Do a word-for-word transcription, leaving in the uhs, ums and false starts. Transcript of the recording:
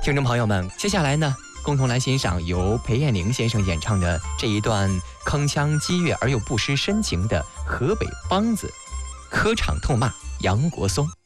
听众朋友们，接下来呢，共同来欣赏由裴艳玲先生演唱的这一段铿锵激越而又不失深情的河北梆子，磕场痛骂杨国松。